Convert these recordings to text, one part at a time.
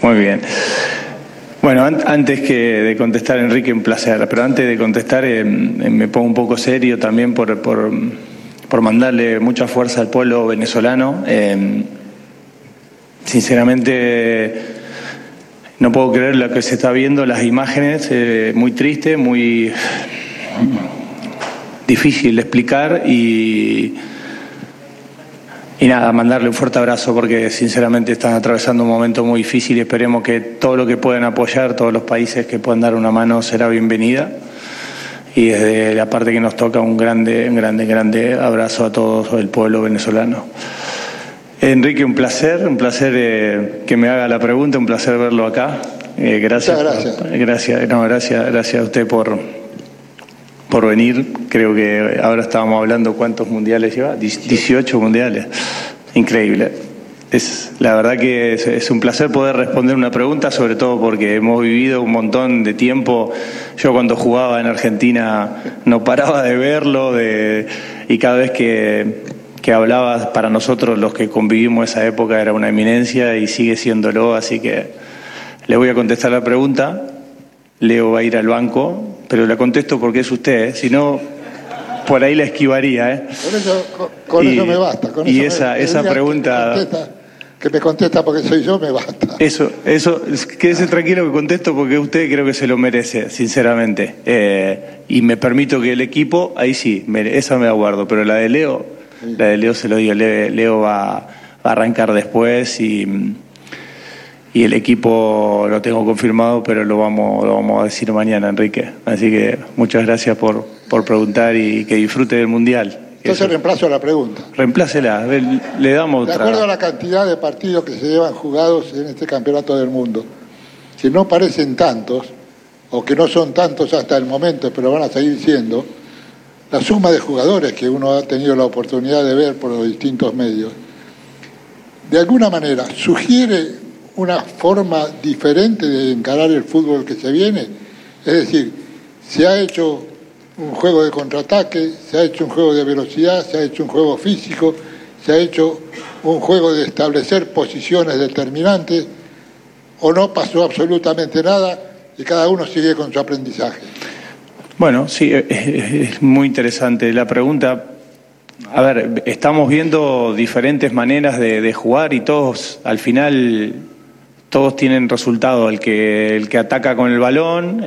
Muy bien. Bueno, antes que de contestar, Enrique, un placer, pero antes de contestar me pongo un poco serio también por mandarle mucha fuerza al pueblo venezolano. Sinceramente, no puedo creer lo que se está viendo, las imágenes, muy triste, muy difícil de explicar y nada, mandarle un fuerte abrazo porque sinceramente están atravesando un momento muy difícil y esperemos que todo lo que puedan apoyar, todos los países que puedan dar una mano será bienvenida. Y desde la parte que nos toca un grande abrazo a todo el pueblo venezolano. Enrique, un placer que me haga la pregunta, un placer verlo acá. Gracias. Gracias a usted por venir. Creo que ahora estábamos hablando cuántos mundiales lleva, 18 mundiales. Increíble. La verdad que es un placer poder responder una pregunta, sobre todo porque hemos vivido un montón de tiempo. Yo cuando jugaba en Argentina no paraba de verlo y cada vez que hablaba, para nosotros los que convivimos esa época era una eminencia y sigue siéndolo, así que le voy a contestar la pregunta. Leo va a ir al banco, pero la contesto porque es usted, si no, por ahí la esquivaría. Con eso me basta. Esa pregunta... Que me contesta porque soy yo, me basta. Eso, quédese tranquilo que contesto porque usted creo que se lo merece, sinceramente. Y me permito que el equipo, ahí sí, esa me aguardo, pero la de Leo se lo digo, Leo va a arrancar después y el equipo lo tengo confirmado, pero lo vamos a decir mañana, Enrique. Así que muchas gracias por preguntar y que disfrute del Mundial. Entonces reemplazo la pregunta. Reemplácela, le damos otra. De acuerdo a la cantidad de partidos que se llevan jugados en este campeonato del mundo, si no parecen tantos, o que no son tantos hasta el momento, pero van a seguir siendo, la suma de jugadores que uno ha tenido la oportunidad de ver por los distintos medios, de alguna manera sugiere una forma diferente de encarar el fútbol que se viene. Es decir, se ha hecho un juego de contraataque, se ha hecho un juego de velocidad, se ha hecho un juego físico, se ha hecho un juego de establecer posiciones determinantes, o no pasó absolutamente nada y cada uno sigue con su aprendizaje. Bueno, sí, es muy interesante la pregunta. A ver, estamos viendo diferentes maneras de jugar y todos, al final, todos tienen resultado. El que ataca con el balón...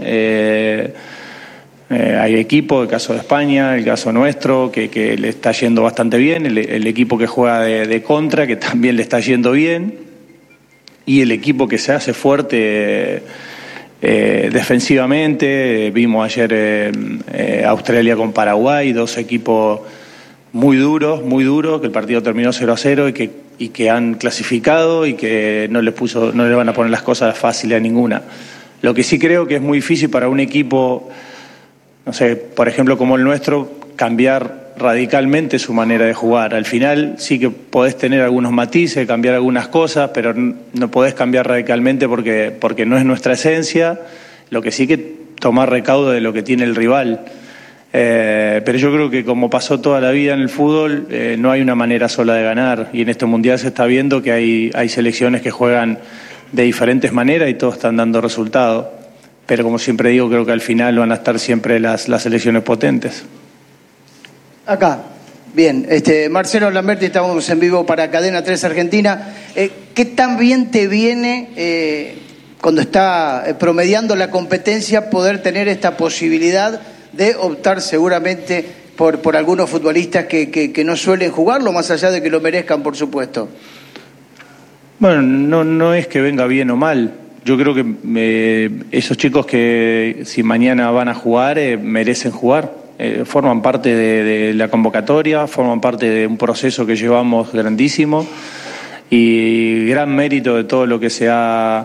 hay equipo, el caso de España, el caso nuestro, que le está yendo bastante bien, el equipo que juega de contra, que también le está yendo bien, y el equipo que se hace fuerte defensivamente. Vimos ayer Australia con Paraguay, dos equipos muy duros, que el partido terminó 0-0 y que han clasificado y que no le van a poner las cosas fáciles a ninguna. Lo que sí creo que es muy difícil para un equipo, no sé, por ejemplo, como el nuestro, cambiar radicalmente su manera de jugar. Al final sí que podés tener algunos matices, cambiar algunas cosas, pero no podés cambiar radicalmente porque no es nuestra esencia. Lo que sí que tomar recaudo de lo que tiene el rival. Pero yo creo que como pasó toda la vida en el fútbol, no hay una manera sola de ganar. Y en este Mundial se está viendo que hay selecciones que juegan de diferentes maneras y todos están dando resultados. Pero como siempre digo, creo que al final van a estar siempre las selecciones potentes. Acá, bien. Marcelo Lamberti, estamos en vivo para Cadena 3 Argentina. ¿Qué tan bien te viene, cuando está promediando la competencia, poder tener esta posibilidad de optar seguramente por algunos futbolistas que no suelen jugarlo, más allá de que lo merezcan, por supuesto? Bueno, no es que venga bien o mal. Yo creo que esos chicos que si mañana van a jugar, merecen jugar. Forman parte de la convocatoria, forman parte de un proceso que llevamos grandísimo y gran mérito de todo lo que se ha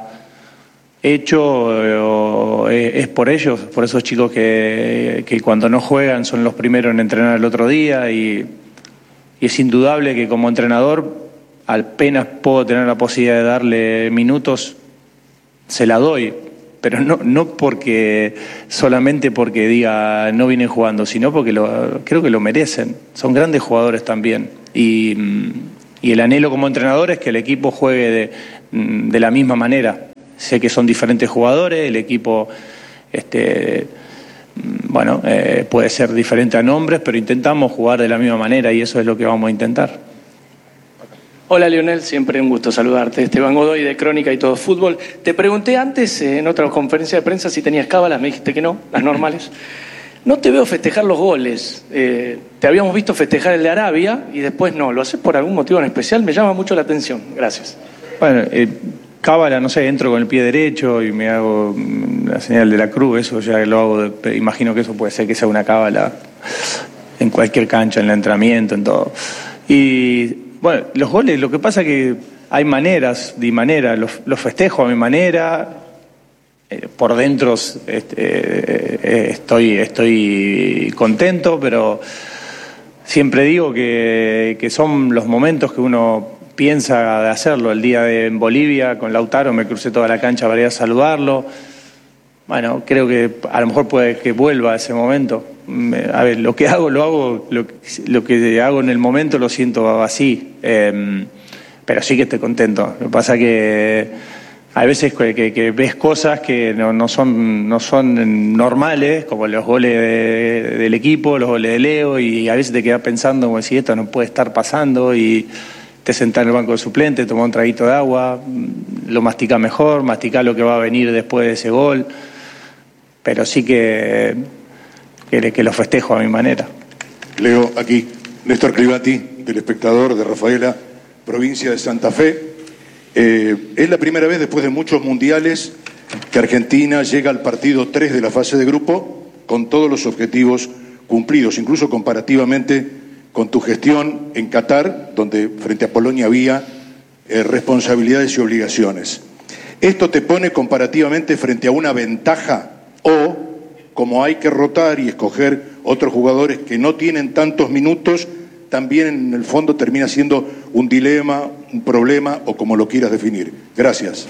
hecho es por ellos, por esos chicos que cuando no juegan son los primeros en entrenar el otro día y es indudable que como entrenador apenas puedo tener la posibilidad de darle minutos, se la doy, pero no solamente porque diga no vienen jugando, sino porque creo que lo merecen. Son grandes jugadores también y el anhelo como entrenador es que el equipo juegue de la misma manera. sé que son diferentes jugadores, el equipo puede ser diferente a nombres, pero intentamos jugar de la misma manera y eso es lo que vamos a intentar. Hola Lionel, siempre un gusto saludarte. Esteban Godoy de Crónica y Todo Fútbol. Te pregunté antes en otra conferencia de prensa si tenías cábalas, me dijiste que no, las normales. No te veo festejar los goles. Te habíamos visto festejar el de Arabia y después no. ¿Lo haces por algún motivo en especial? Me llama mucho la atención. Gracias. Bueno, cábala, no sé, entro con el pie derecho y me hago la señal de la cruz, eso ya lo hago, imagino que eso puede ser que sea una cábala en cualquier cancha, en el entrenamiento, en todo. Y bueno, los goles, lo que pasa es que hay maneras y maneras, los festejo a mi manera, por dentro estoy contento, pero siempre digo que son los momentos que uno piensa de hacerlo. El día en Bolivia con Lautaro me crucé toda la cancha para ir a saludarlo. Bueno, creo que a lo mejor puede que vuelva a ese momento. A ver, lo que hago, lo que hago en el momento lo siento así, pero sí que estoy contento. Lo que pasa que hay veces que ves cosas que no son normales, como los goles del equipo, los goles de Leo, y a veces te quedas pensando como si esto no puede estar pasando y te sentás en el banco de suplente, tomás un traguito de agua, lo masticás mejor, masticás lo que va a venir después de ese gol, pero sí que lo festejo a mi manera. Leo, aquí, Néstor Clivati, del Espectador de Rafaela, provincia de Santa Fe. Es la primera vez después de muchos mundiales que Argentina llega al partido 3 de la fase de grupo con todos los objetivos cumplidos, incluso comparativamente con tu gestión en Qatar, donde frente a Polonia había responsabilidades y obligaciones. ¿Esto te pone comparativamente frente a una ventaja o, como hay que rotar y escoger otros jugadores que no tienen tantos minutos, también en el fondo termina siendo un dilema, un problema o como lo quieras definir? Gracias.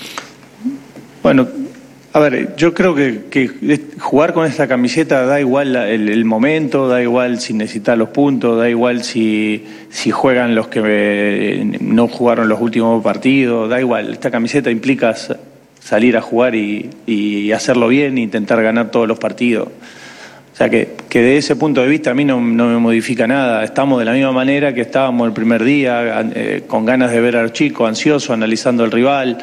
Bueno, a ver, yo creo que jugar con esta camiseta da igual el momento, da igual si necesitas los puntos, da igual si juegan los que no jugaron los últimos partidos, da igual. Esta camiseta implica salir a jugar y hacerlo bien e intentar ganar todos los partidos. O sea que de ese punto de vista a mí no me modifica nada. Estamos de la misma manera que estábamos el primer día, con ganas de ver a los chicos, ansiosos, analizando al rival,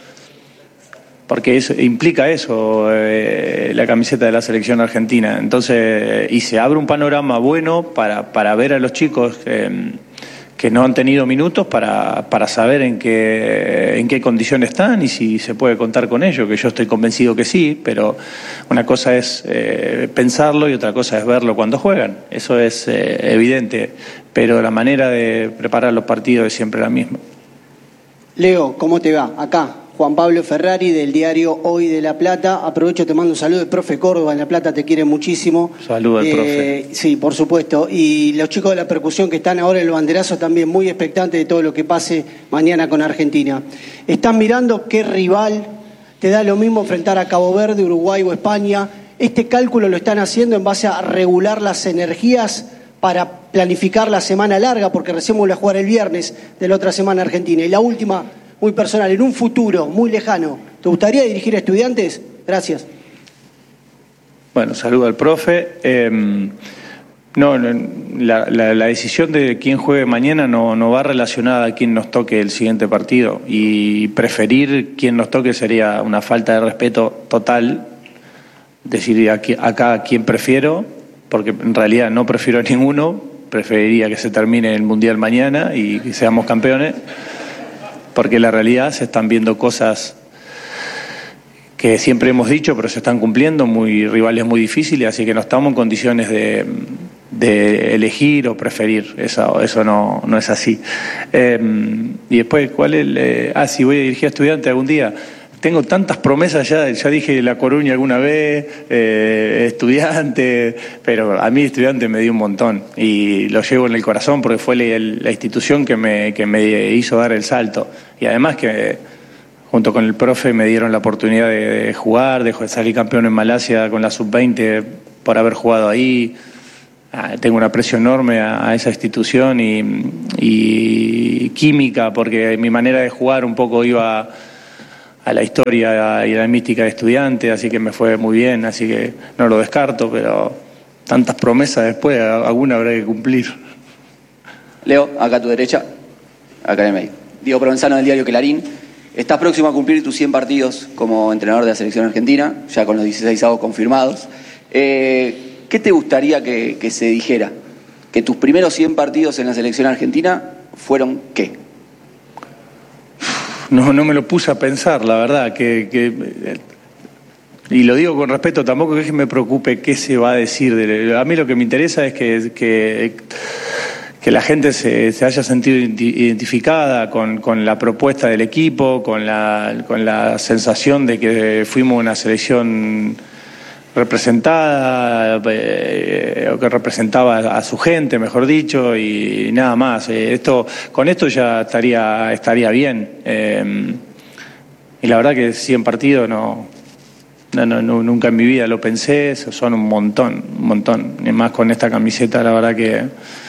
porque implica eso, la camiseta de la selección argentina. Entonces, y se abre un panorama bueno para ver a los chicos que no han tenido minutos para saber en qué condiciones están y si se puede contar con ellos, que yo estoy convencido que sí, pero una cosa es pensarlo y otra cosa es verlo cuando juegan. Eso es evidente, pero la manera de preparar los partidos es siempre la misma. Leo, ¿cómo te va? Acá, Juan Pablo Ferrari, del diario Hoy de La Plata. Aprovecho, te mando un saludo. El profe Córdoba en La Plata te quiere muchísimo. Saludo al profe. Sí, por supuesto. Y los chicos de la percusión que están ahora en el banderazo también muy expectantes de todo lo que pase mañana con Argentina. ¿Están mirando qué rival te da lo mismo enfrentar a Cabo Verde, Uruguay o España? ¿Este cálculo lo están haciendo en base a regular las energías para planificar la semana larga? Porque recién vuelve a jugar el viernes de la otra semana Argentina. Y la última, muy personal, en un futuro muy lejano, ¿te gustaría dirigir a Estudiantes? Gracias. Bueno, saludo al profe. La decisión de quién juegue mañana no va relacionada a quién nos toque el siguiente partido, y preferir quién nos toque sería una falta de respeto total. Decir acá a quién prefiero, porque en realidad no prefiero a ninguno, preferiría que se termine el Mundial mañana y que seamos campeones, porque en la realidad se están viendo cosas que siempre hemos dicho, pero se están cumpliendo, rivales muy difíciles, así que no estamos en condiciones de elegir o preferir, eso no es así. Y después, ¿cuál es si voy a dirigir a Estudiantes algún día? Tengo tantas promesas ya dije La Coruña alguna vez, Estudiante, pero a mí Estudiante me dio un montón y lo llevo en el corazón porque fue la institución que me hizo dar el salto. Y además que junto con el profe me dieron la oportunidad de jugar, de salir campeón en Malasia con la sub-20 por haber jugado ahí. Tengo un aprecio enorme a esa institución y química, porque mi manera de jugar un poco iba la historia y a la mística de estudiante, así que me fue muy bien, así que no lo descarto, pero tantas promesas después, alguna habrá que cumplir. Leo, acá a tu derecha, acá en el medio. Diego Provenzano del diario Clarín. Estás próximo a cumplir tus 100 partidos como entrenador de la selección argentina, ya con los 16avos confirmados. ¿Qué te gustaría que se dijera? Que tus primeros 100 partidos en la selección argentina fueron ¿qué? No me lo puse a pensar, la verdad, y lo digo con respeto, tampoco es que me preocupe qué se va a decir. A mí lo que me interesa es que la gente se haya sentido identificada con la propuesta del equipo, con la sensación de que fuimos una selección representada, o que representaba a su gente, mejor dicho, y nada más. Con esto ya estaría bien. Y la verdad que 100 partidos nunca en mi vida lo pensé, son un montón. Y más con esta camiseta, la verdad que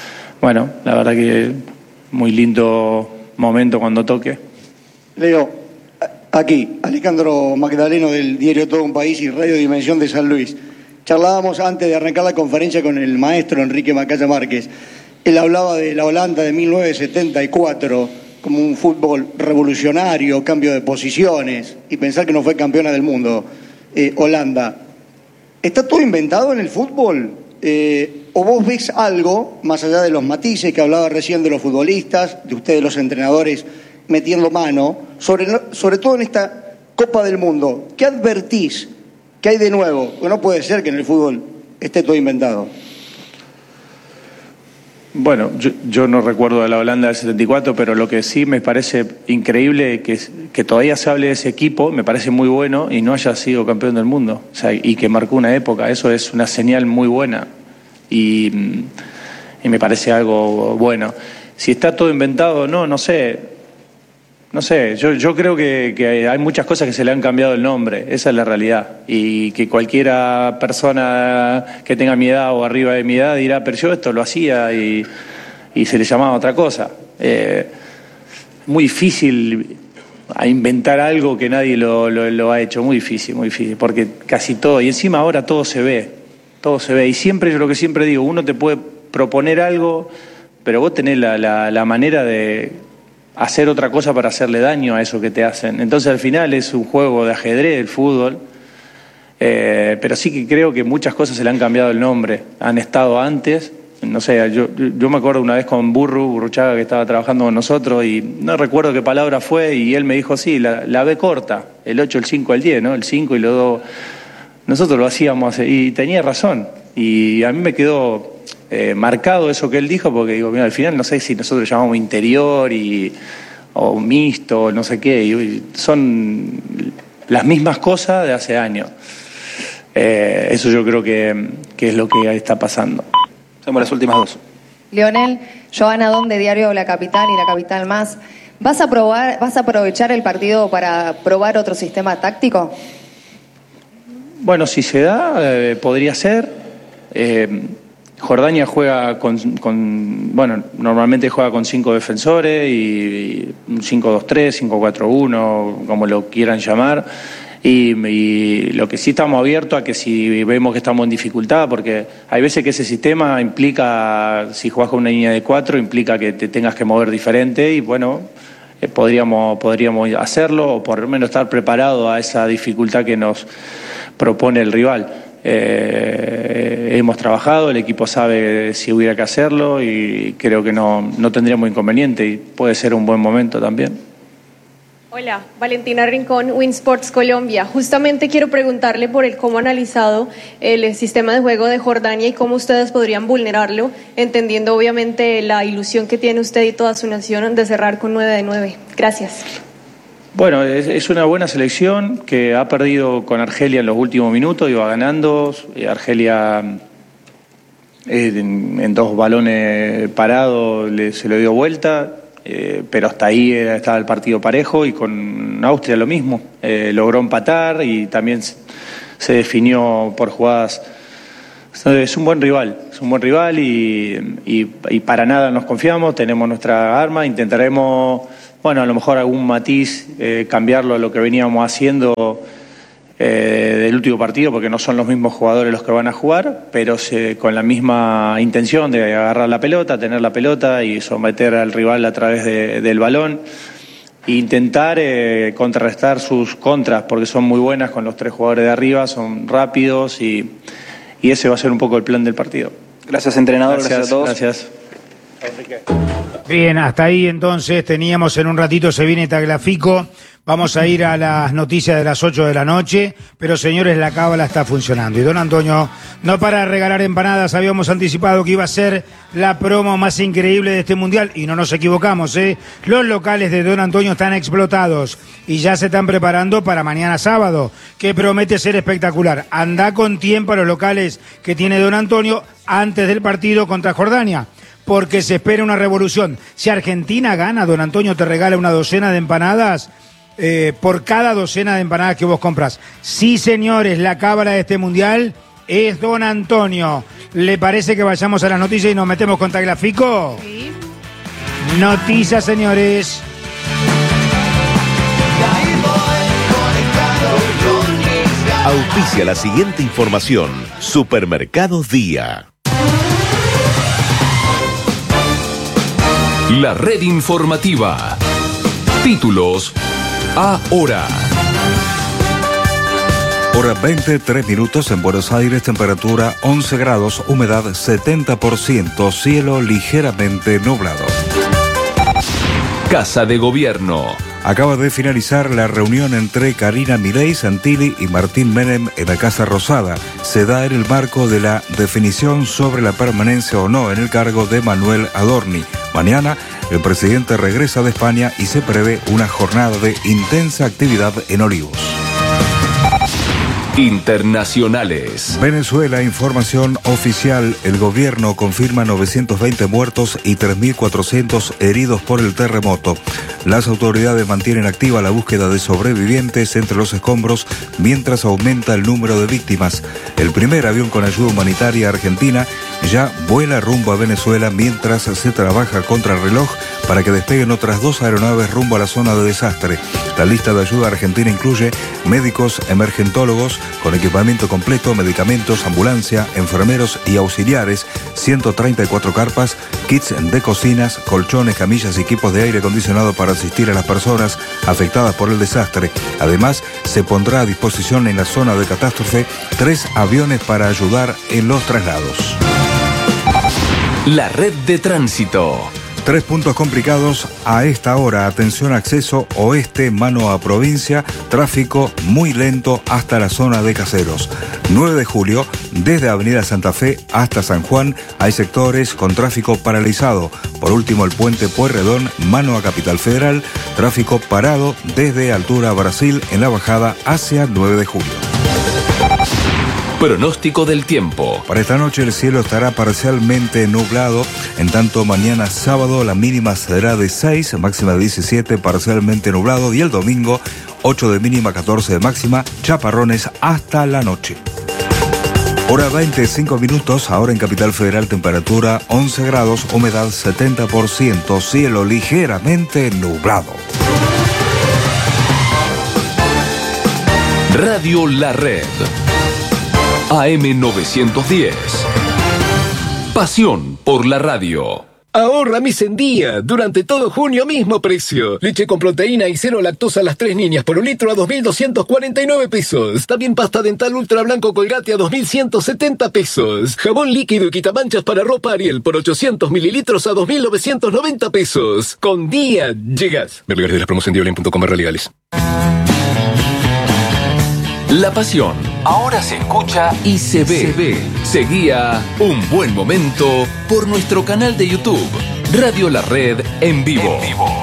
muy lindo momento cuando toque. Leo, aquí, Alejandro Magdaleno del diario Todo un País y Radio Dimensión de San Luis. Charlábamos antes de arrancar la conferencia con el maestro Enrique Macaya Márquez. Él hablaba de la Holanda de 1974 como un fútbol revolucionario, cambio de posiciones, y pensar que no fue campeona del mundo, Holanda. ¿Está todo inventado en el fútbol? ¿O vos ves algo, más allá de los matices que hablaba recién de los futbolistas, de ustedes los entrenadores, metiendo mano, sobre todo en esta Copa del Mundo? ¿Qué advertís? ¿Qué hay de nuevo? Porque no puede ser que en el fútbol esté todo inventado. Bueno, yo no recuerdo de la Holanda del 74, pero lo que sí me parece increíble que todavía se hable de ese equipo, me parece muy bueno, y no haya sido campeón del mundo, o sea, y que marcó una época. Eso es una señal muy buena y me parece algo bueno. Si está todo inventado, no sé. Yo creo que hay muchas cosas que se le han cambiado el nombre, esa es la realidad, y que cualquiera persona que tenga mi edad o arriba de mi edad dirá, pero yo esto lo hacía y se le llamaba otra cosa. Muy difícil a inventar algo que nadie lo ha hecho, muy difícil, porque casi todo, y encima ahora todo se ve, y siempre, yo lo que siempre digo, uno te puede proponer algo, pero vos tenés la manera de hacer otra cosa para hacerle daño a eso que te hacen. Entonces al final es un juego de ajedrez el fútbol, pero sí que creo que muchas cosas se le han cambiado el nombre, han estado antes, no sé, yo me acuerdo una vez con Burruchaga que estaba trabajando con nosotros y no recuerdo qué palabra fue y él me dijo, sí, la B corta, el 8, el 5, el 10, ¿no? El 5 y los 2, nosotros lo hacíamos y tenía razón y a mí me quedó marcado eso que él dijo, porque digo, mira, al final no sé si nosotros llamamos interior o mixto, no sé qué, y son las mismas cosas de hace años. Eso yo creo que es lo que está pasando. Somos las últimas dos. Lionel, Joana Don de Diario La Capital y La Capital Más. ¿Vas a aprovechar el partido para probar otro sistema táctico? Bueno, si se da, podría ser. Jordania juega normalmente juega con 5 defensores y un 5-2-3, 5-4-1, como lo quieran llamar. Y lo que sí estamos abiertos a que si vemos que estamos en dificultad, porque hay veces que ese sistema implica, si jugás con una línea de 4, implica que te tengas que mover diferente y bueno, podríamos hacerlo o por lo menos estar preparados a esa dificultad que nos propone el rival. Hemos trabajado, el equipo sabe si hubiera que hacerlo y creo que no tendríamos inconveniente y puede ser un buen momento también. Hola, Valentina Rincón, Winsports Colombia. Justamente quiero preguntarle por cómo ha analizado el sistema de juego de Jordania y cómo ustedes podrían vulnerarlo, entendiendo obviamente la ilusión que tiene usted y toda su nación de cerrar con 9 de 9. Gracias. Bueno, es una buena selección que ha perdido con Argelia en los últimos minutos, iba ganando, Argelia en 2 balones parados se lo dio vuelta, pero hasta ahí estaba el partido parejo y con Austria lo mismo, logró empatar y también se definió por jugadas. Es un buen rival y para nada nos confiamos, tenemos nuestra arma, intentaremos bueno, a lo mejor algún matiz, cambiarlo a lo que veníamos haciendo del último partido, porque no son los mismos jugadores los que van a jugar, pero con la misma intención de agarrar la pelota, tener la pelota y someter al rival a través del balón e intentar contrarrestar sus contras, porque son muy buenas con los 3 jugadores de arriba, son rápidos y ese va a ser un poco el plan del partido. Gracias, entrenador. Gracias a todos. Gracias. Bien, hasta ahí entonces teníamos en un ratito, se viene Tagliafico. Vamos a ir a las noticias de las 8 de la noche, pero señores, la cábala está funcionando. Y don Antonio no para de regalar empanadas. Habíamos anticipado que iba a ser la promo más increíble de este mundial y no nos equivocamos, ¿eh? Los locales de don Antonio están explotados y ya se están preparando para mañana sábado, que promete ser espectacular. Anda con tiempo a los locales que tiene don Antonio antes del partido contra Jordania, porque se espera una revolución. Si Argentina gana, don Antonio te regala una docena de empanadas por cada docena de empanadas que vos compras. Sí, señores, la cábala de este mundial es don Antonio. ¿Le parece que vayamos a las noticias y nos metemos con Tagliafico? Sí. Noticias, señores. Auspicia la siguiente información. Supermercados Día. La red informativa. Títulos ahora. Hora 23 minutos en Buenos Aires, temperatura 11 grados, humedad 70%, cielo ligeramente nublado. Casa de Gobierno. Acaba de finalizar la reunión entre Karina Milei, Santilli y Martín Menem en la Casa Rosada. Se da en el marco de la definición sobre la permanencia o no en el cargo de Manuel Adorni. Mañana, el presidente regresa de España y se prevé una jornada de intensa actividad en Olivos. Internacionales. Venezuela, información oficial. El gobierno confirma 920 muertos y 3.400 heridos por el terremoto. Las autoridades mantienen activa la búsqueda de sobrevivientes entre los escombros mientras aumenta el número de víctimas. El primer avión con ayuda humanitaria argentina ya vuela rumbo a Venezuela mientras se trabaja contra el reloj para que despeguen otras 2 aeronaves rumbo a la zona de desastre. La lista de ayuda argentina incluye médicos emergentólogos con equipamiento completo, medicamentos, ambulancia, enfermeros y auxiliares, 134 carpas, kits de cocinas, colchones, camillas y equipos de aire acondicionado para asistir a las personas afectadas por el desastre. Además, se pondrá a disposición en la zona de catástrofe 3 aviones para ayudar en los traslados. La red de tránsito. 3 puntos complicados a esta hora. Atención, acceso oeste, mano a provincia, tráfico muy lento hasta la zona de Caseros. 9 de julio, desde Avenida Santa Fe hasta San Juan, hay sectores con tráfico paralizado. Por último, el puente Pueyrredón, mano a Capital Federal, tráfico parado desde Altura Brasil en la bajada hacia 9 de julio. Pronóstico del tiempo. Para esta noche el cielo estará parcialmente nublado, en tanto mañana sábado la mínima será de 6, máxima de 17, parcialmente nublado, y el domingo 8 de mínima, 14 de máxima, chaparrones hasta la noche. Hora 25 minutos, ahora en Capital Federal, temperatura 11 grados, humedad 70%, cielo ligeramente nublado. Radio La Red. AM 910. Pasión por la radio. Ahorra mis en día. Durante todo junio, mismo precio. Leche con proteína y 0 lactosa a las 3 niñas por 1 litro a 2.249 pesos. También pasta dental ultra blanco Colgate a 2.170 pesos. Jabón líquido y quitamanchas para ropa Ariel por 800 mililitros a 2.990 pesos. Con día llegas. Ver lugares de las promos en diolin.com/legales. La pasión ahora se escucha y se ve. Seguía Un Buen Momento por nuestro canal de YouTube, Radio La Red en vivo.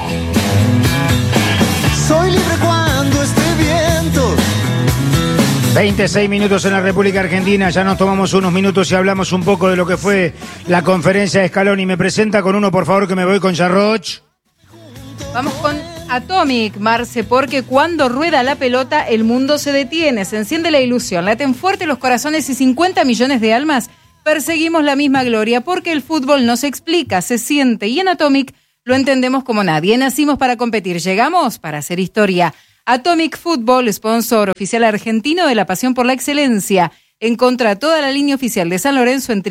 Soy libre cuando esté viento. 26 minutos en la República Argentina, ya nos tomamos unos minutos y hablamos un poco de lo que fue la conferencia de Scaloni. Me presenta con uno, por favor, que me voy con Jarroch. Vamos con Atomic, Marce, porque cuando rueda la pelota, el mundo se detiene, se enciende la ilusión, laten fuerte los corazones y 50 millones de almas perseguimos la misma gloria, porque el fútbol no se explica, se siente, y en Atomic lo entendemos como nadie. Nacimos para competir, llegamos para hacer historia. Atomic Football, sponsor oficial argentino de la pasión por la excelencia. Encontrá toda la línea oficial de San Lorenzo en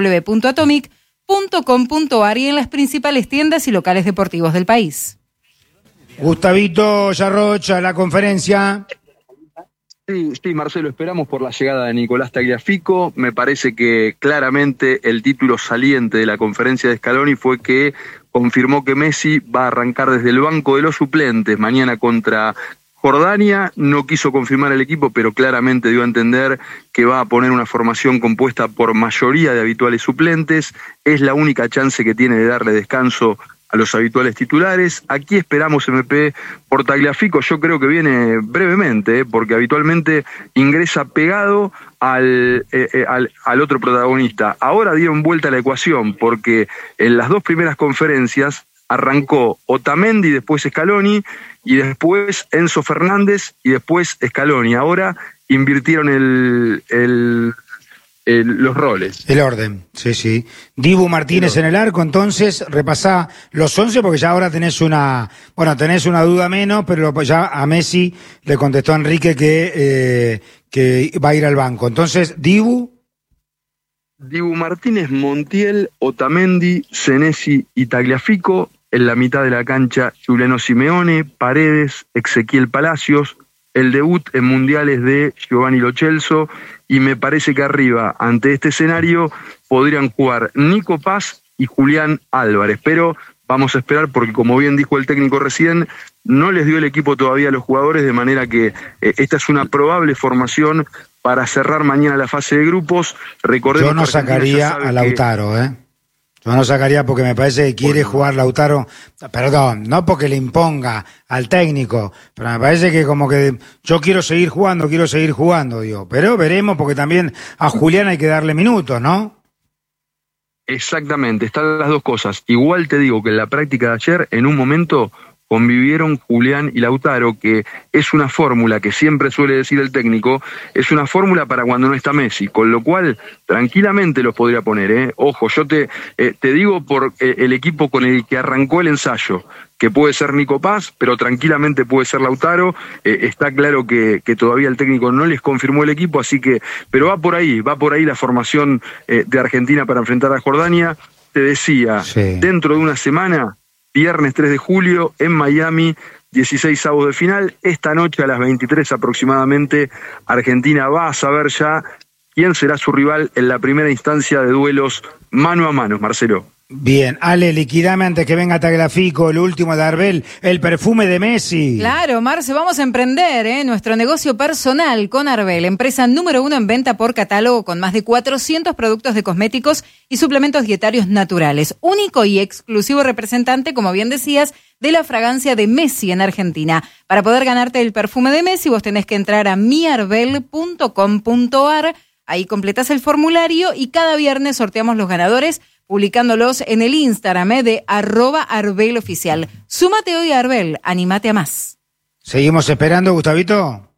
www.atomic.com.ar y en las principales tiendas y locales deportivos del país. Gustavito Yarrocha, la conferencia. Sí, Marcelo, esperamos por la llegada de Nicolás Tagliafico. Me parece que claramente el título saliente de la conferencia de Scaloni fue que confirmó que Messi va a arrancar desde el banco de los suplentes mañana contra Jordania. No quiso confirmar el equipo, pero claramente dio a entender que va a poner una formación compuesta por mayoría de habituales suplentes. Es la única chance que tiene de darle descanso a los habituales titulares. Aquí esperamos, MP, por Tagliafico. Yo creo que viene brevemente, porque habitualmente ingresa pegado al otro protagonista. Ahora dieron vuelta a la ecuación, porque en las dos primeras conferencias arrancó Otamendi, después Scaloni, y después Enzo Fernández, y después Scaloni. Ahora invirtieron los roles. El orden, sí. Dibu Martínez en el arco, entonces repasá los 11 porque ya ahora tenés una duda menos, pero ya a Messi le contestó a Enrique que va a ir al banco. Entonces, Dibu Martínez, Montiel, Otamendi, Senesi y Tagliafico. En la mitad de la cancha, Giuliano Simeone, Paredes, Ezequiel Palacios. El debut en mundiales de Giovanni Lo Celso, y me parece que arriba, ante este escenario, podrían jugar Nico Paz y Julián Álvarez, pero vamos a esperar porque, como bien dijo el técnico recién, no les dio el equipo todavía a los jugadores, de manera que esta es una probable formación para cerrar mañana la fase de grupos. Recordemos, yo no sacaría a Lautaro, Yo no sacaría porque me parece que quiere jugar Lautaro, perdón, no porque le imponga al técnico, pero me parece que como que yo quiero seguir jugando, digo. Pero veremos porque también a Julián hay que darle minutos, ¿no? Exactamente, están las dos cosas. Igual te digo que en la práctica de ayer, en un momento convivieron Julián y Lautaro, que es una fórmula que siempre suele decir el técnico, es una fórmula para cuando no está Messi, con lo cual tranquilamente los podría poner, Ojo, yo te digo por el equipo con el que arrancó el ensayo, que puede ser Nico Paz, pero tranquilamente puede ser Lautaro. Está claro que todavía el técnico no les confirmó el equipo, así que, pero va por ahí la formación de Argentina para enfrentar a Jordania. Te decía, dentro de una semana, viernes 3 de julio, en Miami, 16avos de final. Esta noche a las 23 aproximadamente, Argentina va a saber ya quién será su rival en la primera instancia de duelos mano a mano, Marcelo. Bien, Ale, liquidame antes que venga Tagliafico, el último de Arbel, el perfume de Messi. Claro, Marce, vamos a emprender nuestro negocio personal con Arbel, empresa número 1 en venta por catálogo con más de 400 productos de cosméticos y suplementos dietarios naturales. Único y exclusivo representante, como bien decías, de la fragancia de Messi en Argentina. Para poder ganarte el perfume de Messi, vos tenés que entrar a miarbel.com.ar, ahí completás el formulario y cada viernes sorteamos los ganadores, publicándolos en el Instagram de @ArbelOficial. Súmate hoy a Arbel, anímate a más. ¿Seguimos esperando, Gustavito?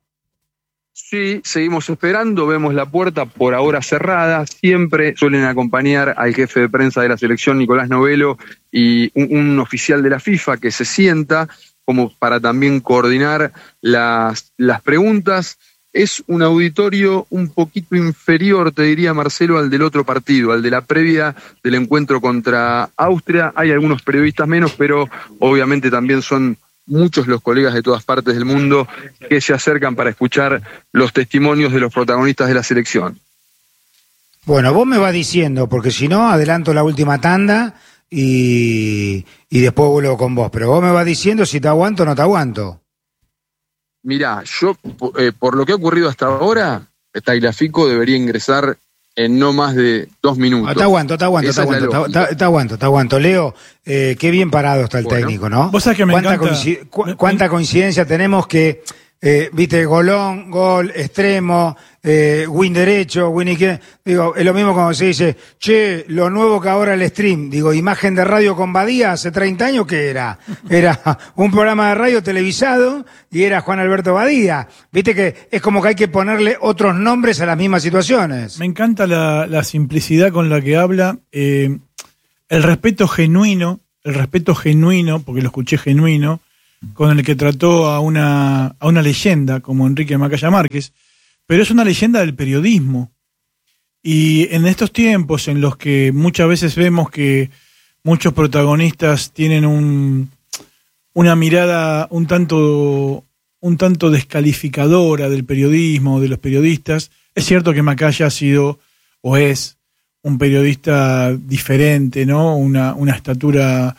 Sí, seguimos esperando, vemos la puerta por ahora cerrada. Siempre suelen acompañar al jefe de prensa de la selección, Nicolás Novello, y un oficial de la FIFA que se sienta como para también coordinar las preguntas. Es un auditorio un poquito inferior, te diría, Marcelo, al del otro partido, al de la previa del encuentro contra Austria. Hay algunos periodistas menos, pero obviamente también son muchos los colegas de todas partes del mundo que se acercan para escuchar los testimonios de los protagonistas de la selección. Bueno, vos me vas diciendo, porque si no, adelanto la última tanda y después vuelvo con vos. Pero vos me vas diciendo si te aguanto o no te aguanto. Mirá, yo, por lo que ha ocurrido hasta ahora, Tagliafico debería ingresar en no más de 2 minutos. Te aguanto. Leo, qué bien parado está el técnico, ¿no? Vos sabés que me encanta. ¿Cuánta coincidencia tenemos que, viste, golón, gol, extremo, win derecho, win izquierdo? Digo, es lo mismo cuando se dice, che, lo nuevo que ahora el stream. Digo, imagen de radio con Badía hace 30 años, ¿qué era? Era un programa de radio televisado y era Juan Alberto Badía. Viste que es como que hay que ponerle otros nombres a las mismas situaciones. Me encanta la simplicidad con la que habla, el respeto genuino el respeto genuino, porque lo escuché genuino, con el que trató a una leyenda como Enrique Macaya Márquez, pero es una leyenda del periodismo. Y en estos tiempos en los que muchas veces vemos que muchos protagonistas tienen una mirada un tanto descalificadora del periodismo, de los periodistas, es cierto que Macaya ha sido o es un periodista diferente, ¿no? Una estatura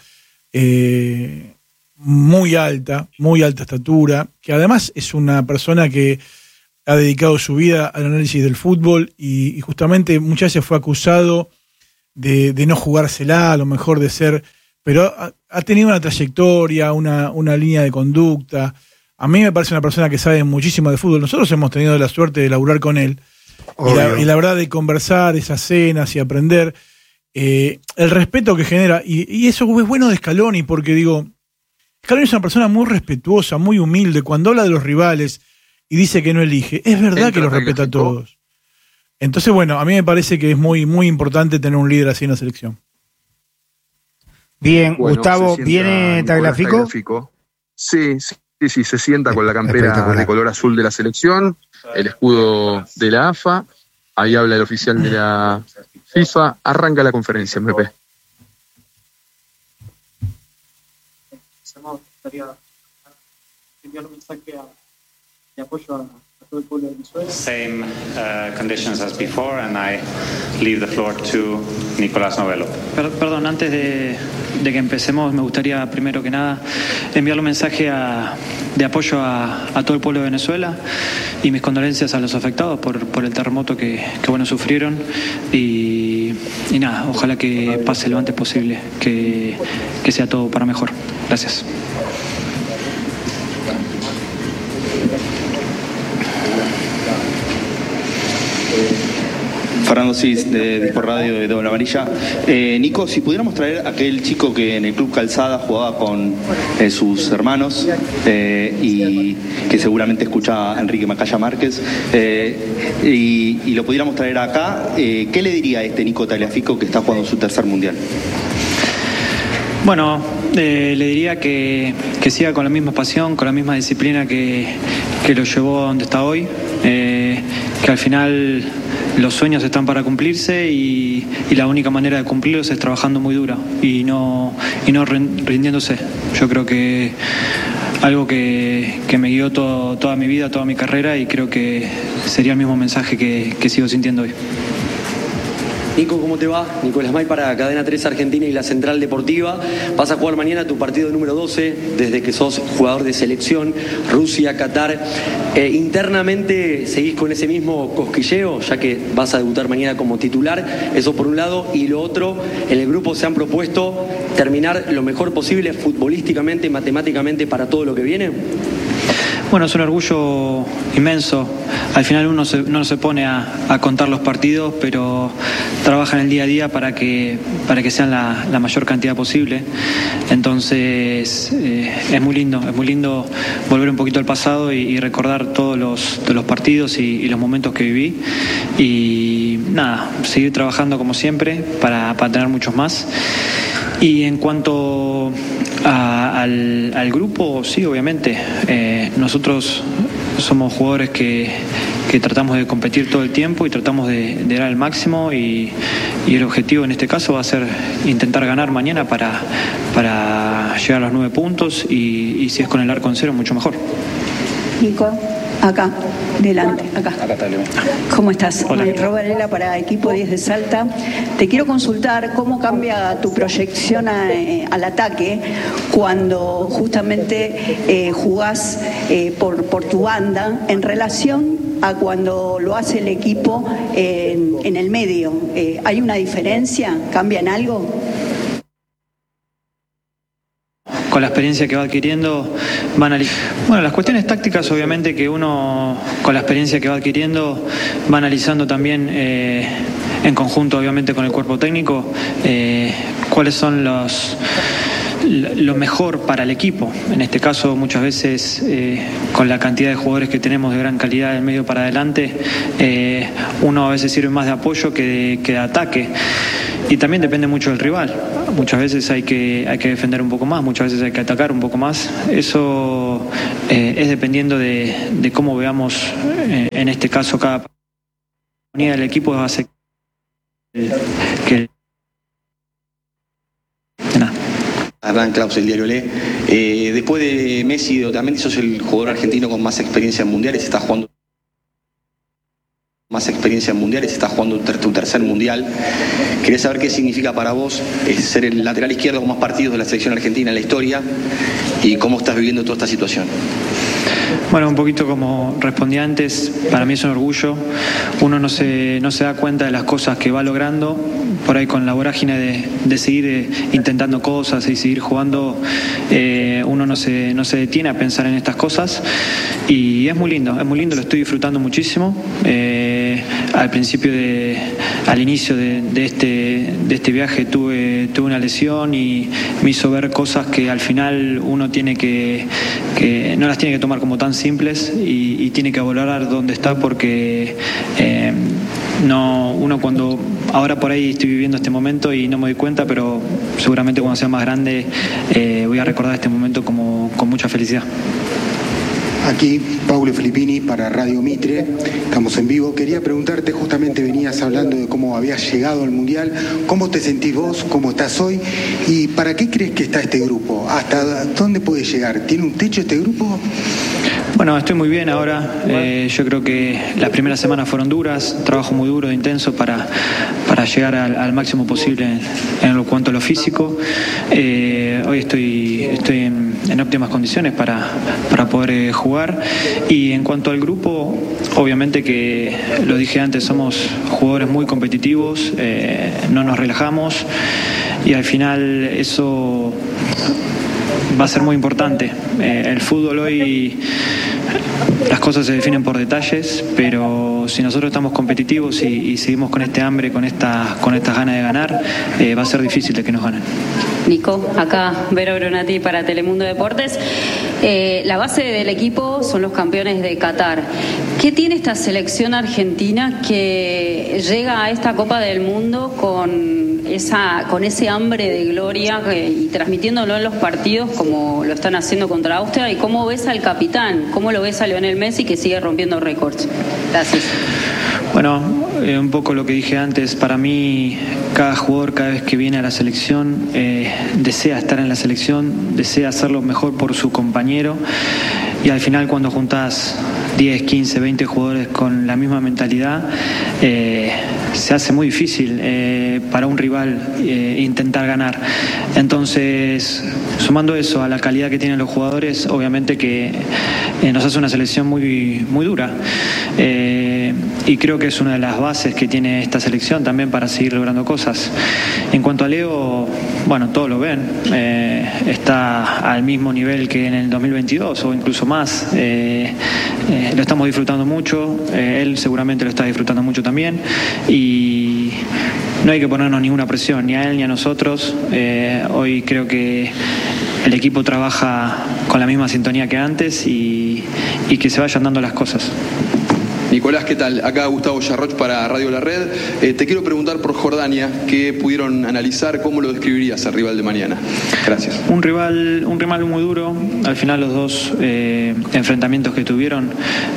muy alta estatura, que además es una persona que ha dedicado su vida al análisis del fútbol y justamente muchas veces fue acusado de no jugársela, a lo mejor de ser, pero ha tenido una trayectoria, una línea de conducta. A mí me parece una persona que sabe muchísimo de fútbol. Nosotros hemos tenido la suerte de laburar con él y la verdad de conversar, esas cenas y aprender el respeto que genera. Y eso es bueno de Scaloni, porque digo, Scaloni es una persona muy respetuosa, muy humilde. Cuando habla de los rivales y dice que no elige, es verdad que los respeta a todos. Entonces, bueno, a mí me parece que es muy, muy importante tener un líder así en la selección. Bien, bueno, Gustavo, ¿viene Tagliafico? Sí, se sienta con la campera de color azul de la selección, el escudo de la AFA, ahí habla el oficial de la FIFA, arranca la conferencia, MP. Same conditions as before, and I leave the floor to Nicolás Novello. Perdón, antes de que empecemos, me gustaría primero que nada enviarle un mensaje de apoyo a todo el pueblo de Venezuela y mis condolencias a los afectados por el terremoto que bueno, sufrieron y nada, ojalá que pase lo antes posible, que sea todo para mejor. Gracias. Fernando Cis, de Dispo Radio de Doble Amarilla. Nico, si pudiéramos traer a aquel chico que en el Club Calzada jugaba con sus hermanos y que seguramente escucha a Enrique Macaya Márquez, y lo pudiéramos traer acá, ¿qué le diría a este Nico Tagliafico que está jugando su tercer mundial? Bueno, le diría que siga con la misma pasión, con la misma disciplina que lo llevó a donde está hoy, que al final los sueños están para cumplirse y la única manera de cumplirlos es trabajando muy duro y no rindiéndose. Yo creo que algo que me guió toda mi vida, toda mi carrera, y creo que sería el mismo mensaje que sigo sintiendo hoy. Nico, ¿cómo te va? Nicolás May para Cadena 3 Argentina y la Central Deportiva. Vas a jugar mañana tu partido número 12, desde que sos jugador de selección, Rusia, Qatar. Internamente seguís con ese mismo cosquilleo, ya que vas a debutar mañana como titular. Eso por un lado. Y lo otro, en el grupo se han propuesto terminar lo mejor posible futbolísticamente, matemáticamente, para todo lo que viene. Bueno, es un orgullo inmenso. Al final uno no se pone a contar los partidos, pero trabaja en el día a día para que sean la mayor cantidad posible. Entonces es muy lindo volver un poquito al pasado y recordar todos los partidos y los momentos que viví. Y nada, seguir trabajando como siempre para tener muchos más. Y en cuanto al grupo, sí, obviamente. Nosotros somos jugadores que tratamos de competir todo el tiempo y tratamos de dar al máximo y el objetivo en este caso va a ser intentar ganar mañana para llegar a los 9 puntos y si es con el arco en cero, mucho mejor. Nico, acá, delante, acá. ¿Cómo estás? Hola. Robarela para Equipo 10 de Salta. Te quiero consultar cómo cambia tu proyección al ataque cuando justamente jugás por tu banda en relación a cuando lo hace el equipo en el medio. ¿Hay una diferencia? ¿Cambia en algo? Con la experiencia que va adquiriendo, bueno, las cuestiones tácticas obviamente que uno con la experiencia que va adquiriendo va analizando también en conjunto obviamente con el cuerpo técnico cuáles son lo mejor para el equipo. En este caso, muchas veces, con la cantidad de jugadores que tenemos de gran calidad del medio para adelante, uno a veces sirve más de apoyo que de ataque. Y también depende mucho del rival. Muchas veces hay que defender un poco más, muchas veces hay que atacar un poco más. Eso es dependiendo de cómo veamos, en este caso, cada unidad del equipo hace que... Hernán Klaus, el diario Le. Después de Messi, también sos el jugador argentino con más experiencia en mundiales, está jugando tu tercer mundial. Quería saber qué significa para vos ser el lateral izquierdo con más partidos de la selección argentina en la historia y cómo estás viviendo toda esta situación. Bueno, un poquito como respondí antes, para mí es un orgullo. Uno no se da cuenta de las cosas que va logrando, por ahí con la vorágine de seguir intentando cosas y seguir jugando, uno no se detiene a pensar en estas cosas y es muy lindo, lo estoy disfrutando muchísimo. Al inicio de este viaje tuve una lesión y me hizo ver cosas que al final uno tiene que no las tiene que tomar como tan simples y tiene que valorar dónde está, porque uno cuando ahora por ahí estoy viviendo este momento y no me doy cuenta, pero seguramente cuando sea más grande voy a recordar este momento con mucha felicidad. Aquí, Paulo Filippini para Radio Mitre, estamos en vivo. Quería preguntarte, justamente venías hablando de cómo habías llegado al Mundial, ¿cómo te sentís vos, cómo estás hoy y para qué crees que está este grupo? ¿Hasta dónde puede llegar? ¿Tiene un techo este grupo? Bueno, estoy muy bien ahora. Yo creo que las primeras semanas fueron duras, trabajo muy duro, intenso para llegar al máximo posible en cuanto a lo físico. Hoy estoy en óptimas condiciones para poder jugar. Y en cuanto al grupo, obviamente que lo dije antes, somos jugadores muy competitivos, no nos relajamos y al final eso va a ser muy importante. El fútbol hoy, las cosas se definen por detalles, pero si nosotros estamos competitivos y seguimos con este hambre, con estas ganas de ganar, va a ser difícil de que nos ganen. Nico, acá Vero Gronati para Telemundo Deportes. La base del equipo son los campeones de Qatar. ¿Qué tiene esta selección argentina que llega a esta Copa del Mundo con ese hambre de gloria y transmitiéndolo en los partidos como lo están haciendo contra Austria? ¿Y cómo ves al capitán? ¿Cómo lo ves a Lionel Messi, que sigue rompiendo récords? Gracias. Bueno, un poco lo que dije antes, para mí cada jugador cada vez que viene a la selección desea estar en la selección, desea hacerlo mejor por su compañero y al final cuando juntás 10, 15, 20 jugadores con la misma mentalidad, se hace muy difícil para un rival intentar ganar. Entonces, sumando eso a la calidad que tienen los jugadores, obviamente que nos hace una selección muy, muy dura. Y creo que es una de las bases que tiene esta selección también para seguir logrando cosas. En cuanto a Leo, bueno, todos lo ven, está al mismo nivel que en el 2022 o incluso más. Lo estamos disfrutando mucho, él seguramente lo está disfrutando mucho también y no hay que ponernos ninguna presión, ni a él ni a nosotros. Hoy creo que el equipo trabaja con la misma sintonía que antes y que se vayan dando las cosas. Nicolás, ¿qué tal? Acá Gustavo Yarroch para Radio La Red. Te quiero preguntar por Jordania, ¿qué pudieron analizar? ¿Cómo lo describirías al rival de mañana? Gracias. Un rival muy duro. Al final los dos enfrentamientos que tuvieron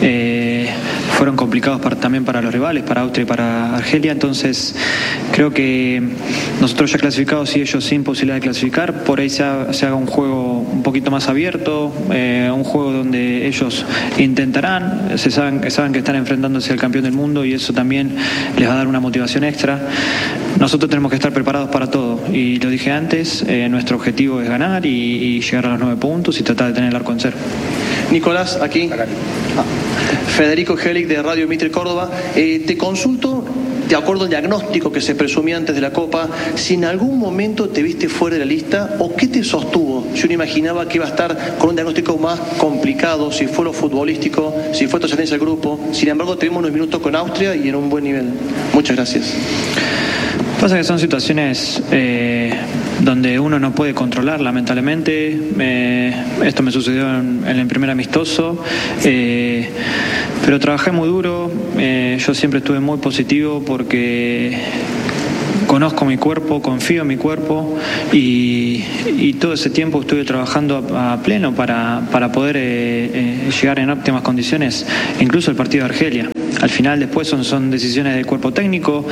fueron complicados también para los rivales, para Austria y para Argelia. Entonces creo que nosotros ya clasificados y ellos sin posibilidad de clasificar, por ahí se haga un juego un poquito más abierto, un juego donde ellos intentarán, saben que están enfrentándose al campeón del mundo y eso también les va a dar una motivación extra. Nosotros tenemos que estar preparados para todo y lo dije antes, nuestro objetivo es ganar y llegar a los 9 puntos y tratar de tener el arco en cero. Nicolás, aquí. Federico Gelic de Radio Mitre Córdoba. Te consulto, de acuerdo al diagnóstico que se presumía antes de la Copa, si en algún momento te viste fuera de la lista o qué te sostuvo. Yo no imaginaba que iba a estar con un diagnóstico más complicado, si fue lo futbolístico, si fue tu ascendencia al grupo. Sin embargo, tuvimos unos minutos con Austria y en un buen nivel. Muchas gracias. Pasa que son situaciones donde uno no puede controlar, lamentablemente. Esto me sucedió en el primer amistoso, pero trabajé muy duro. Yo siempre estuve muy positivo porque conozco mi cuerpo, confío en mi cuerpo y todo ese tiempo estuve trabajando a pleno para poder llegar en óptimas condiciones, incluso el partido de Argelia. Al final después son decisiones del cuerpo técnico,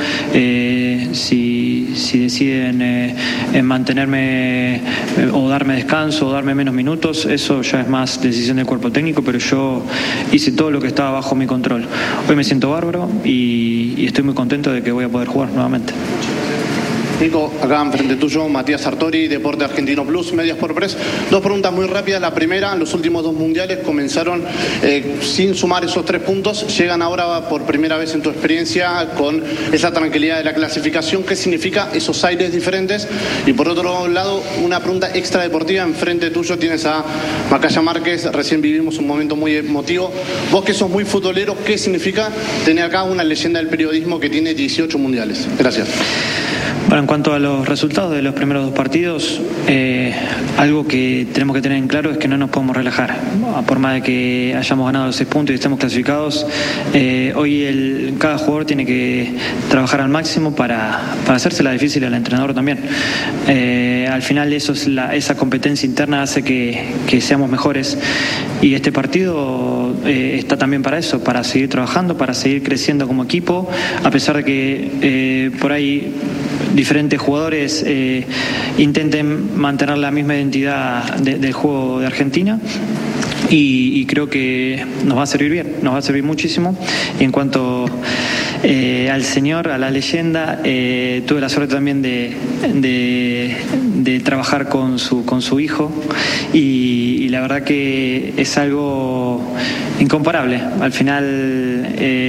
si deciden mantenerme o darme descanso o darme menos minutos, eso ya es más decisión del cuerpo técnico, pero yo hice todo lo que estaba bajo mi control. Hoy me siento bárbaro y estoy muy contento de que voy a poder jugar nuevamente. Nico, acá enfrente tuyo, Matías Sartori, Deporte Argentino Plus, Medios por Press. Dos preguntas muy rápidas. La primera, los últimos 2 mundiales comenzaron sin sumar esos 3 puntos. Llegan ahora por primera vez en tu experiencia con esa tranquilidad de la clasificación. ¿Qué significa esos aires diferentes? Y por otro lado, una pregunta extra deportiva. Enfrente tuyo tienes a Macaya Márquez. Recién vivimos un momento muy emotivo. Vos que sos muy futbolero, ¿qué significa tener acá una leyenda del periodismo que tiene 18 mundiales? Gracias. Bueno, en cuanto a los resultados de los primeros 2 partidos, algo que tenemos que tener en claro es que no nos podemos relajar. Por más de que hayamos ganado los 6 puntos y estemos clasificados, hoy cada jugador tiene que trabajar al máximo para hacérsela difícil al entrenador también. Al final esa competencia interna hace que seamos mejores y este partido está también para eso, para seguir trabajando, para seguir creciendo como equipo, a pesar de que por ahí diferentes jugadores intenten mantener la misma identidad del juego de Argentina. Y creo que nos va a servir bien, nos va a servir muchísimo. Y en cuanto al señor, a la leyenda, tuve la suerte también de trabajar con su hijo y la verdad que es algo incomparable. Al final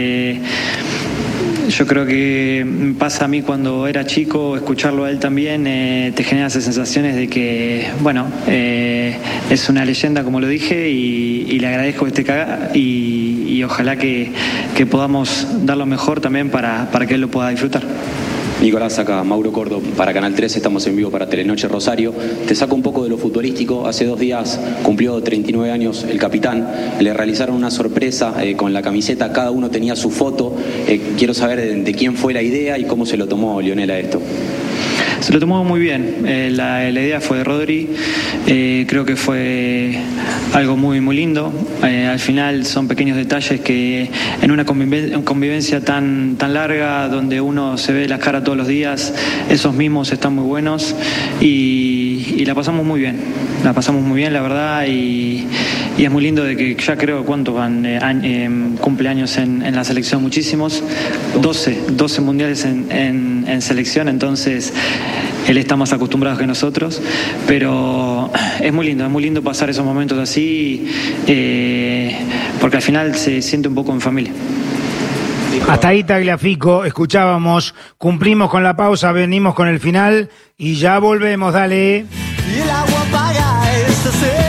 yo creo que me pasa a mí cuando era chico, escucharlo a él también te genera esas sensaciones de que, bueno, es una leyenda, como lo dije, y le agradezco que esté acá y ojalá que podamos dar lo mejor también para que él lo pueda disfrutar. Nicolás, acá Mauro Cordo para Canal 3, estamos en vivo para Telenoche Rosario. Te saco un poco de lo futbolístico. Hace 2 días cumplió 39 años el capitán. Le realizaron una sorpresa con la camiseta, cada uno tenía su foto. Quiero saber de quién fue la idea y cómo se lo tomó Lionel a esto. Se lo tomó muy bien. La idea fue de Rodri. Creo que fue algo muy, muy lindo. Al final son pequeños detalles que en una convivencia tan larga, donde uno se ve las caras todos los días, esos mismos están muy buenos y la pasamos muy bien. La pasamos muy bien, la verdad, y es muy lindo de que ya creo cuántos van cumpleaños en la selección, muchísimos, 12 mundiales en selección, entonces él está más acostumbrado que nosotros, pero es muy lindo pasar esos momentos así, porque al final se siente un poco en familia. Hasta ahí Tagliafico, escuchábamos, cumplimos con la pausa, venimos con el final y ya volvemos, dale. Y el agua apaga esta sed.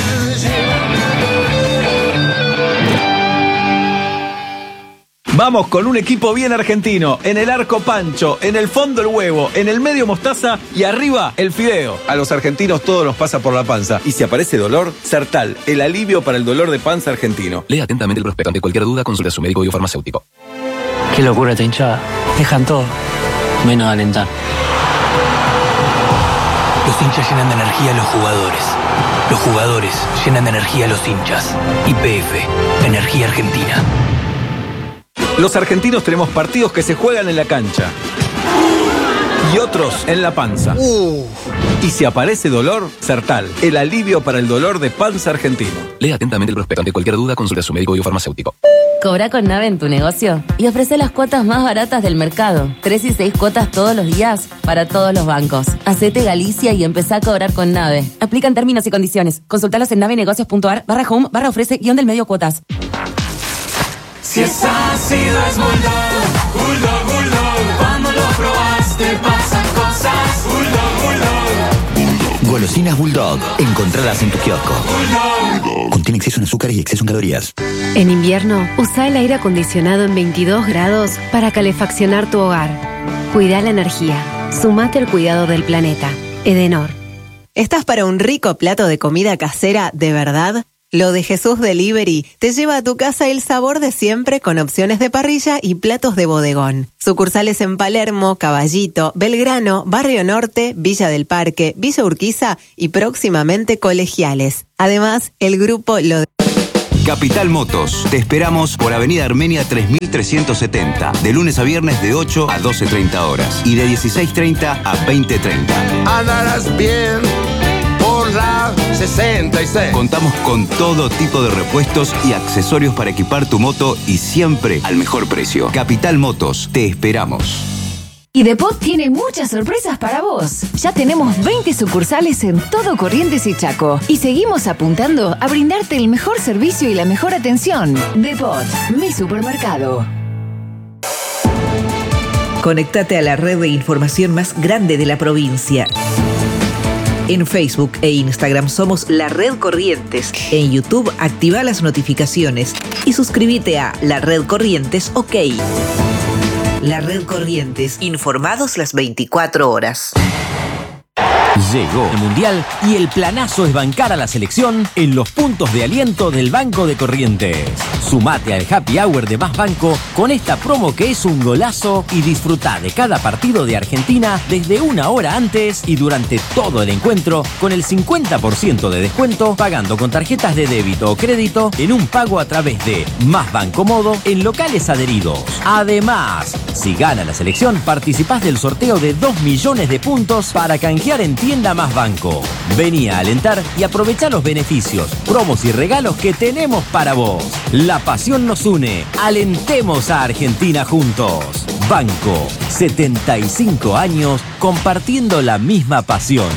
Vamos con un equipo bien argentino. En el arco Pancho, en el fondo el huevo, en el medio mostaza y arriba el fideo. A los argentinos todo nos pasa por la panza. Y si aparece dolor, Sertal, el alivio para el dolor de panza argentino. Lea atentamente el prospecto. Ante cualquier duda, consulte a su médico biofarmacéutico. Qué locura esta hinchada. Dejan todo, menos alentar. Los hinchas llenan de energía a los jugadores. Los jugadores llenan de energía a los hinchas. YPF, Energía Argentina. Los argentinos tenemos partidos que se juegan en la cancha y otros en la panza. Y si aparece dolor, Sertal, el alivio para el dolor de panza argentino. Lea atentamente el prospecto. Ante cualquier duda, consulte a su médico biofarmacéutico. Cobra con Nave en tu negocio y ofrece las cuotas más baratas del mercado. 3 y 6 cuotas todos los días para todos los bancos. Hacete Galicia y empezá a cobrar con Nave. Aplican términos y condiciones. Consultalos en navenegocios.ar/home/ofrece-del-medio cuotas. Si es ácido es Bulldog, Bulldog, Bulldog. Cuando lo probaste pasan cosas. Bulldog, Bulldog. Golosinas Bulldog. Encontralas en tu kiosco. Bulldog. Contiene exceso en azúcares y exceso en calorías. En invierno, usa el aire acondicionado en 22 grados para calefaccionar tu hogar. Cuida la energía. Sumate al cuidado del planeta. Edenor. ¿Estás para un rico plato de comida casera de verdad? Lo de Jesús Delivery te lleva a tu casa el sabor de siempre con opciones de parrilla y platos de bodegón. Sucursales en Palermo, Caballito, Belgrano, Barrio Norte, Villa del Parque, Villa Urquiza y próximamente Colegiales. Además, el grupo Lo de... Capital Motos. Te esperamos por Avenida Armenia 3370. De lunes a viernes de 8 a 12:30 horas. Y de 16:30 a 20:30. Andarás bien por la 66. Contamos con todo tipo de repuestos y accesorios para equipar tu moto y siempre al mejor precio. Capital Motos. Te esperamos. Y Depot tiene muchas sorpresas para vos. Ya tenemos 20 sucursales en todo Corrientes y Chaco. Y seguimos apuntando a brindarte el mejor servicio y la mejor atención. Depot, mi supermercado. Conéctate a la red de información más grande de la provincia. En Facebook e Instagram somos La Red Corrientes. En YouTube activa las notificaciones y suscríbete a La Red Corrientes OK. La Red Corrientes, informados las 24 horas. Llegó el Mundial y el planazo es bancar a la selección en los puntos de aliento del Banco de Corrientes. Sumate al Happy Hour de Más Banco con esta promo que es un golazo y disfruta de cada partido de Argentina desde una hora antes y durante todo el encuentro con el 50% de descuento pagando con tarjetas de débito o crédito en un pago a través de Más Banco Modo en locales adheridos. Además, si gana la selección, participás del sorteo de 2 millones de puntos para canjear en Tienda Más Banco. Vení a alentar y aprovechá los beneficios, promos y regalos que tenemos para vos. La pasión nos une. Alentemos a Argentina juntos. Banco, 75 años compartiendo la misma pasión.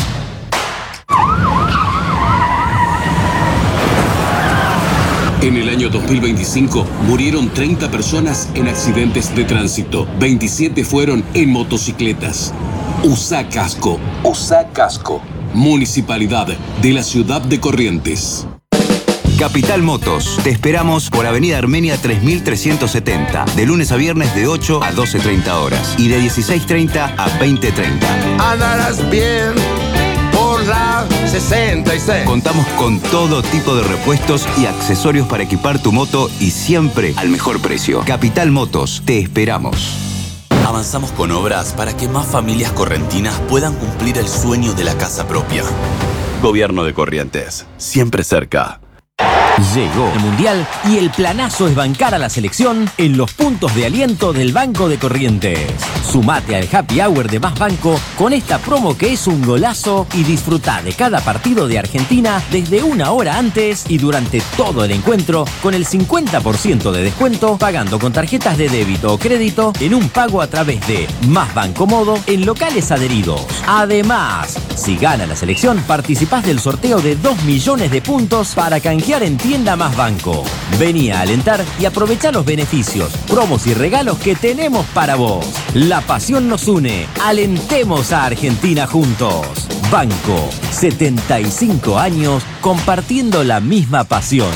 En el año 2025 murieron 30 personas en accidentes de tránsito. 27 fueron en motocicletas. Usá casco. Usá casco. Municipalidad de la Ciudad de Corrientes. Capital Motos. Te esperamos por Avenida Armenia 3370. De lunes a viernes de 8 a 12:30 horas. Y de 16:30 a 20:30. Andarás bien por la 66. Contamos con todo tipo de repuestos y accesorios para equipar tu moto y siempre al mejor precio. Capital Motos. Te esperamos. Avanzamos con obras para que más familias correntinas puedan cumplir el sueño de la casa propia. Gobierno de Corrientes, siempre cerca. Llegó el Mundial y el planazo es bancar a la selección en los puntos de aliento del Banco de Corrientes. Sumate al Happy Hour de Más Banco con esta promo que es un golazo y disfruta de cada partido de Argentina desde una hora antes y durante todo el encuentro con el 50% de descuento pagando con tarjetas de débito o crédito en un pago a través de Más Banco Modo en locales adheridos. Además, si gana la selección, participás del sorteo de 2 millones de puntos para canjear en Tienda Más Banco. Vení a alentar y aprovechá los beneficios, promos y regalos que tenemos para vos. La pasión nos une. Alentemos a Argentina juntos. Banco, 75 años compartiendo la misma pasión.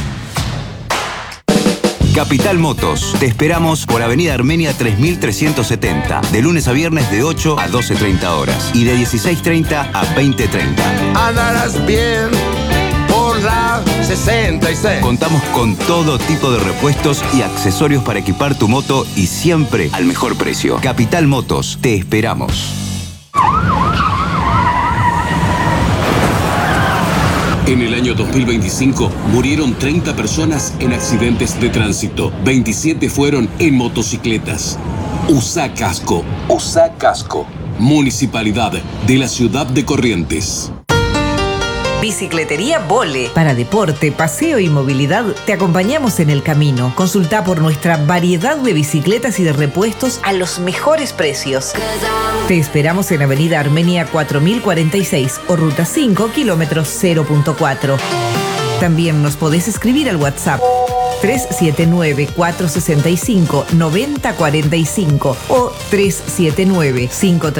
Capital Motos. Te esperamos por Avenida Armenia 3370. De lunes a viernes de 8 a 12:30 horas. Y de 16:30 a 20:30. Andarás bien por la 66. Contamos con todo tipo de repuestos y accesorios para equipar tu moto y siempre al mejor precio. Capital Motos. Te esperamos. En el año 2025 murieron 30 personas en accidentes de tránsito. 27 fueron en motocicletas. Usá casco. Usá casco. Municipalidad de la Ciudad de Corrientes. Bicicletería Vole. Para deporte, paseo y movilidad, te acompañamos en el camino. Consulta por nuestra variedad de bicicletas y de repuestos a los mejores precios. Te esperamos en Avenida Armenia 4046 o Ruta 5, kilómetros 0.4. También nos podés escribir al WhatsApp 379-465-9045 o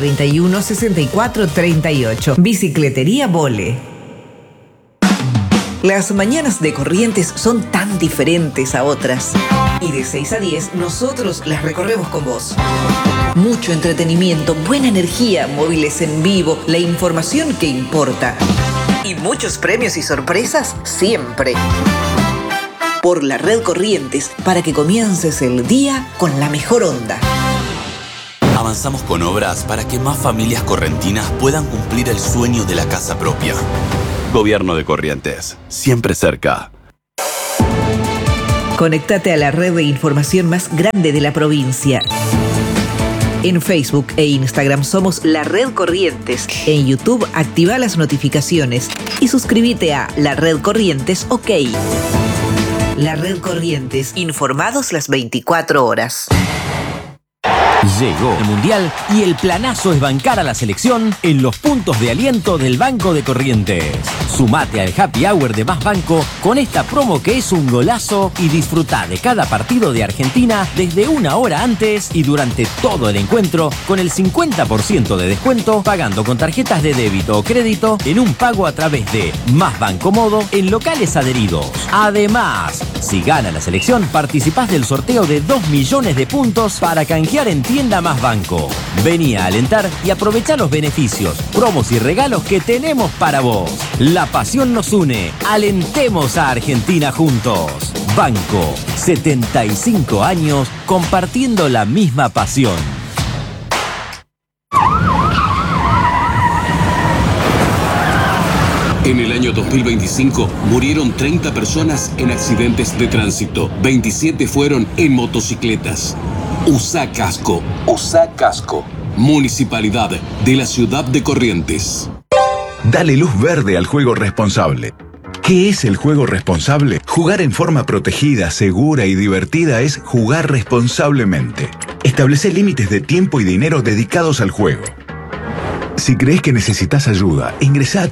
379-531-6438. Bicicletería Vole. Las mañanas de Corrientes son tan diferentes a otras. Y de 6 a 10 nosotros las recorremos con vos. Mucho entretenimiento, buena energía, móviles en vivo, la información que importa. Y muchos premios y sorpresas siempre. Por la red Corrientes, para que comiences el día con la mejor onda. Avanzamos con obras para que más familias correntinas puedan cumplir el sueño de la casa propia. Gobierno de Corrientes, siempre cerca. Conéctate a la red de información más grande de la provincia. En Facebook e Instagram somos La Red Corrientes. En YouTube activa las notificaciones y suscríbete a La Red Corrientes OK. La Red Corrientes, informados las 24 horas. Llegó el Mundial y el planazo es bancar a la selección en los puntos de aliento del Banco de Corrientes. Sumate al Happy Hour de Más Banco con esta promo que es un golazo y disfruta de cada partido de Argentina desde 1 hora antes y durante todo el encuentro con el 50% de descuento pagando con tarjetas de débito o crédito en un pago a través de Más Banco Modo en locales adheridos. Además, si gana la selección, participás del sorteo de 2 millones de puntos para canjear en Tienda Más Banco. Vení a alentar y aprovechá los beneficios, promos y regalos que tenemos para vos. La pasión nos une. Alentemos a Argentina juntos. Banco, 75 años compartiendo la misma pasión. En el año 2025 murieron 30 personas en accidentes de tránsito. 27 fueron en motocicletas. Usá casco. Usá casco. Municipalidad de la Ciudad de Corrientes. Dale luz verde al juego responsable. ¿Qué es el juego responsable? Jugar en forma protegida, segura y divertida es jugar responsablemente. Establece límites de tiempo y dinero dedicados al juego. Si crees que necesitas ayuda, ingresá a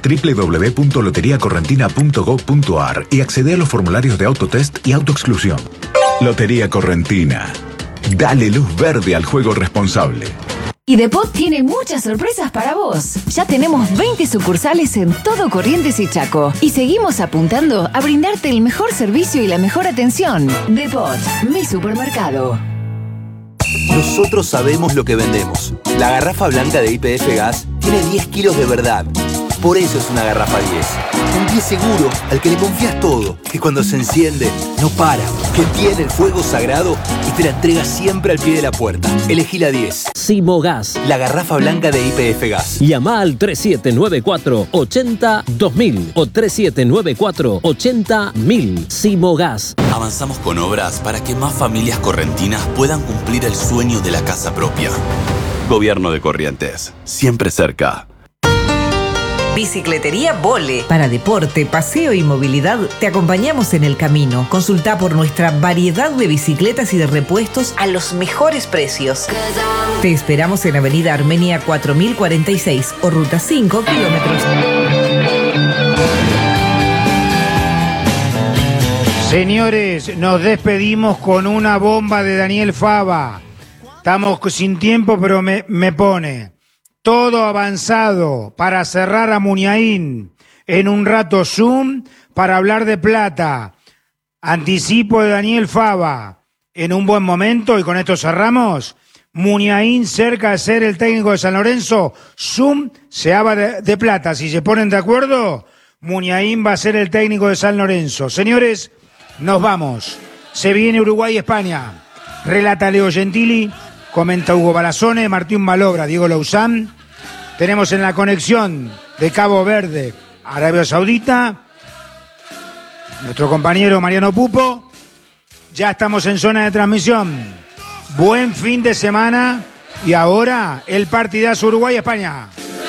www.loteriacorrentina.gov.ar y accede a los formularios de autotest y autoexclusión. Lotería Correntina. Dale luz verde al juego responsable. Y Depot tiene muchas sorpresas para vos. Ya tenemos 20 sucursales en todo Corrientes y Chaco. Y seguimos apuntando a brindarte el mejor servicio y la mejor atención. Depot, mi supermercado. Nosotros sabemos lo que vendemos. La garrafa blanca de YPF Gas tiene 10 kilos de verdad. Por eso es una garrafa 10. Un 10 seguro al que le confías todo. Que cuando se enciende, no para. Que tiene el fuego sagrado y te la entrega siempre al pie de la puerta. Elegí la 10. Simogas. La garrafa blanca de YPF Gas. Llama al 3794-80-2000 o 3794-80-1000. Simogas. Avanzamos con obras para que más familias correntinas puedan cumplir el sueño de la casa propia. Gobierno de Corrientes, siempre cerca. Bicicletería Vole. Para deporte, paseo y movilidad, te acompañamos en el camino. Consulta por nuestra variedad de bicicletas y de repuestos a los mejores precios. Te esperamos en Avenida Armenia 4046 o Ruta 5 kilómetros. Señores, nos despedimos con una bomba de Daniel Fava. Estamos sin tiempo, pero me pone... Todo avanzado para cerrar a Muniain. En un rato Zoom para hablar de plata. Anticipo de Daniel Fava. En un buen momento, y con esto cerramos, Muniain cerca de ser el técnico de San Lorenzo. Zoom se habla de plata. Si se ponen de acuerdo, Muniain va a ser el técnico de San Lorenzo. Señores, nos vamos. Se viene Uruguay-España. Relata Leo Gentili. Comenta Hugo Balazone, Martín Malogra, Diego Lauzán. Tenemos en la conexión de Cabo Verde, Arabia Saudita, nuestro compañero Mariano Pupo. Ya estamos en zona de transmisión. Buen fin de semana y ahora el partidazo Uruguay-España.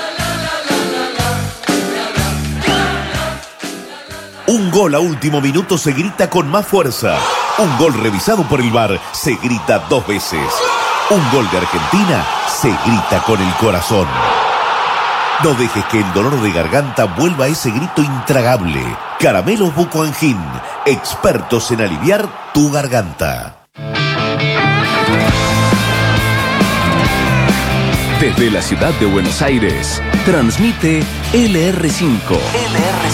Un gol a último minuto se grita con más fuerza. Un gol revisado por el VAR se grita 2 veces. Un gol de Argentina se grita con el corazón. No dejes que el dolor de garganta vuelva a ese grito intragable. Caramelos Bucoangin, expertos en aliviar tu garganta. Desde la ciudad de Buenos Aires, transmite LR5.